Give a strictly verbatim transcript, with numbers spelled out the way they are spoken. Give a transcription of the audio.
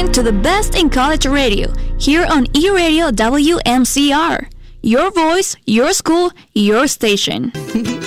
listening to the best in college radio here on eRadio W M C R. Your voice, your school, your station.